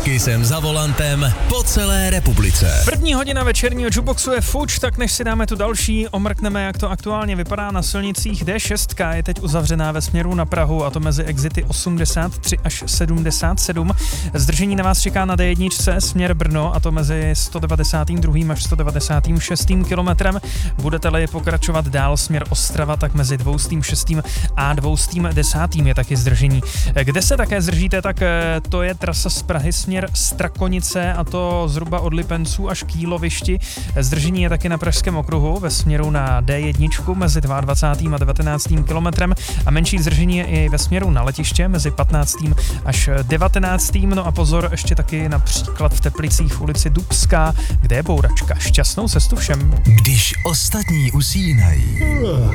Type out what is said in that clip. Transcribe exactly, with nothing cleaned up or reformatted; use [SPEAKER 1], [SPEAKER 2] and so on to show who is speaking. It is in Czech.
[SPEAKER 1] Taky jsem za volantem po celé republice.
[SPEAKER 2] První hodina večerního Jukeboxu je fuč, tak než si dáme tu další, omrkneme, jak to aktuálně vypadá na silnicích. D šest je teď uzavřená ve směru na Prahu, a to mezi exity osmdesát tři až sedmdesát sedm. Zdržení na vás čeká na D jedna směr Brno, a to mezi sto devadesát dva až sto devadesát šest kilometrem. Budete-li pokračovat dál směr Ostrava, tak mezi dvě stě šest a dvě stě deset je taky zdržení. Kde se také zdržíte, tak to je trasa z Prahy směr Strakonice, a to zhruba od Lipenců až k Jílovišti. Zdržení je taky na Pražském okruhu ve směru na D jedna mezi dvacátým druhým a devatenáctým kilometrem, a menší zdržení je i ve směru na letiště mezi patnáctým až devatenáctým. No a pozor, ještě taky například v Teplicích v ulici Dubská, kde je bouračka. Šťastnou cestu všem.
[SPEAKER 1] Když ostatní usínají,